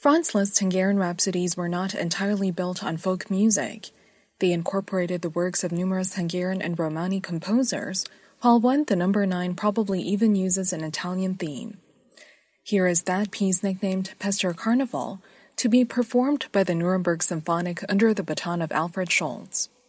Franz Liszt's Hungarian Rhapsodies were not entirely built on folk music. They incorporated the works of numerous Hungarian and Romani composers, while one, the number 9, probably even uses an Italian theme. Here is that piece nicknamed Pester Carnival, to be performed by the Nuremberg Symphonic under the baton of Alfred Schultz.